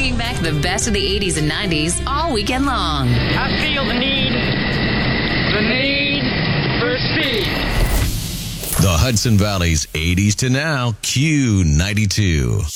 bringing back the best of the 80s and 90s all weekend long. I feel the need for speed. The Hudson Valley's 80s to now, Q92.